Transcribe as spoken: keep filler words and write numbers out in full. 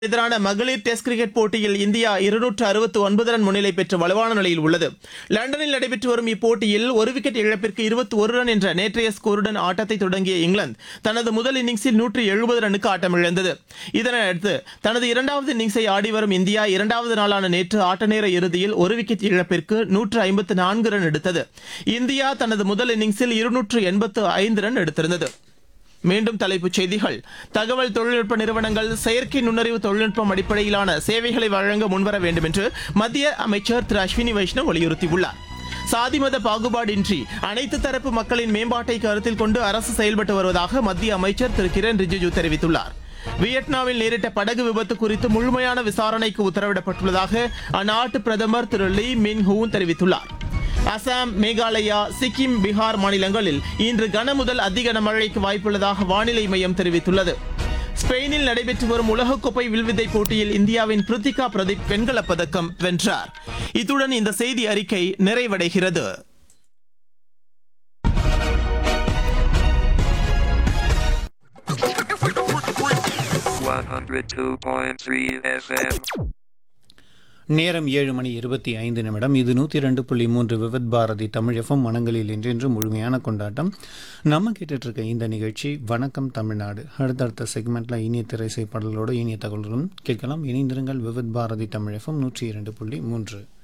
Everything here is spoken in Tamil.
எதிரான மகளிர் டெஸ்ட் கிரிக்கெட் போட்டியில் இந்தியா இருநூற்று அறுபத்து ஒன்பது ரன் முன்னிலை பெற்று வலுவான நிலையில் உள்ளது. லண்டனில் நடைபெற்று வரும் இப்போட்டியில் ஒரு விக்கெட் இழப்பிற்கு இருபத்தி ஒரு ரன் என்ற நேற்றைய ஸ்கோருடன் ஆட்டத்தை தொடங்கிய இங்கிலாந்து தனது முதல் இன்னிங்ஸில் நூற்று எழுபது ரன்னுக்கு ஆட்டமிழந்தது. இதனையடுத்து தனது இரண்டாவது இன்னிங்ஸை ஆடி வரும் இந்தியா இரண்டாவது நாளான நேற்று ஆட்ட நேர இறுதியில் ஒரு விக்கெட் இழப்பிற்கு நூற்று ஐம்பத்து நான்கு ரன் எடுத்தது. இந்தியா தனது முதல் இன்னிங்ஸில் இருநூற்று எண்பத்து ஐந்து ரன் எடுத்திருந்தது. மீண்டும் தலைப்புச் செய்திகள். தகவல் தொழில்நுட்ப நிறுவனங்கள் செயற்கை நுண்ணறிவு தொழில்நுட்பம் அடிப்படையிலான சேவைகளை வழங்க முன்வர வேண்டும் என்று மத்திய அமைச்சர் திரு அஸ்வினி வைஷ்ணவ் வலியுறுத்தியுள்ளார். சாதி மத பாகுபாடின்றி அனைத்து தரப்பு மக்களின் மேம்பாட்டை கருத்தில் கொண்டு அரசு செயல்பட்டு வருவதாக மத்திய அமைச்சர் திரு கிரண் ரிஜிஜு தெரிவித்துள்ளார். வியட்நாமில் நேரிட்ட படகு விபத்து குறித்து முழுமையான விசாரணைக்கு உத்தரவிடப்பட்டுள்ளதாக அந்நாட்டு பிரதமர் திரு லீ மின் ஹூன் தெரிவித்துள்ளார். அசாம், மேகாலயா, சிக்கிம், பீகார் மாநிலங்களில் இன்று கனமுதல் அதி கனமழைக்கு வாய்ப்புள்ளதாக வானிலை மையம் தெரிவித்துள்ளது. ஸ்பெயினில் நடைபெற்று வரும் உலகக்கோப்பை வில்வித்தை போட்டியில் இந்தியாவின் பிரித்திகா பிரதீப் வெண்கலப் பதக்கம் வென்றார். இத்துடன் இந்த செய்தி அறிக்கை நிறைவடைகிறது. one oh two point three F M. நேரம் ஏழு மணி இருபத்தி ஐந்து நிமிடம். இது நூற்றி ரெண்டு புள்ளி மூன்று விவித் பாரதி தமிழ் எஃப்எம். மனங்களில் என்றென்று முழுமையான கொண்டாட்டம். நம்ம கேட்டுட்ருக்க இந்த நிகழ்ச்சி வணக்கம் தமிழ்நாடு. அடுத்தடுத்த செக்மெண்ட்டில் இனிய திரைசை பாடலோடு இனிய தகவல்களும் கேட்கலாம். இணைந்திருங்கள் விவித் பாரதி தமிழ் எஃப்எம் நூற்றி இரண்டு புள்ளி மூன்று.